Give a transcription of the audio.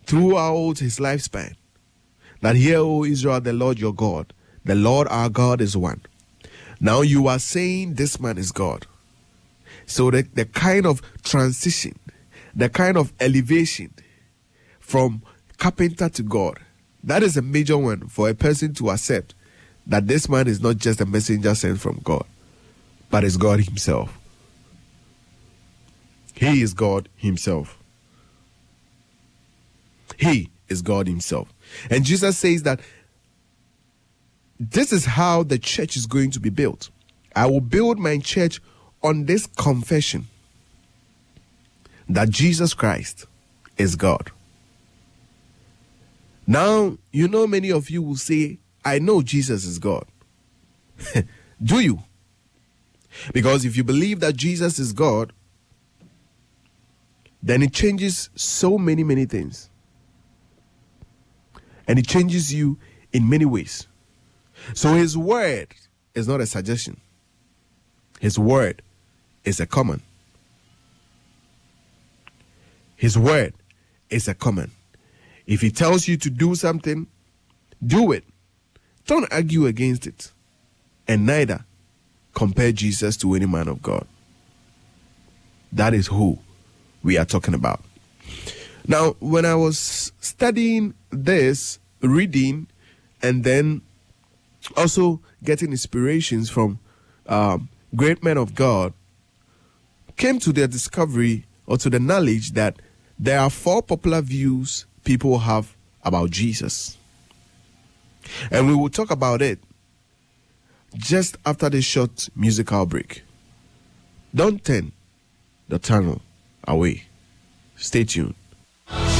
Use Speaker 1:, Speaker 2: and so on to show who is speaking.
Speaker 1: throughout his lifespan that, "Hear, O Israel, the Lord your God, the Lord our God is one." Now you are saying this man is God. So the kind of transition, the kind of elevation from carpenter to God, that is a major one for a person to accept that this man is not just a messenger sent from God, but is God himself. He is God himself. He is God himself. And Jesus says that this is how the church is going to be built. "I will build my church on this confession that Jesus Christ is God." Now, many of you will say, "I know Jesus is God." Do you? Because if you believe that Jesus is God, then it changes so many things. And it changes you in many ways. So his word is not a suggestion. His word is a command. His word is a command. If he tells you to do something, do it. Don't argue against it. And neither compare Jesus to any man of God. That is who we are talking about. Now, when I was studying this, reading, and then also getting inspirations from great men of God, came to the discovery or to the knowledge that there are 4 popular views people have about Jesus. And we will talk about it just after this short musical break. Don't turn the channel away. Stay tuned.